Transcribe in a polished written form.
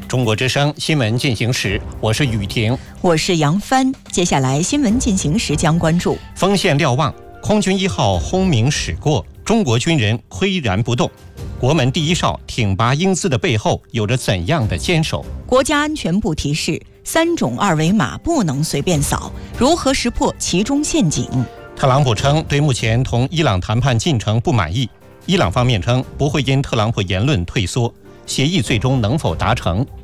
中国之声新闻进行时，我是雨婷， 我是杨帆。接下来新闻进行时将关注： 锋线瞭望，空军1号轰鸣驶过，中国军人岿然不动。国门第一哨挺拔英姿的背后有着怎样的坚守？ 国家安全部提示：3种二维码不能随便扫，如何识破其中陷阱？ 特朗普称对目前同伊朗谈判进程不满意，伊朗方面称不会因特朗普言论退缩，协议最终能否达成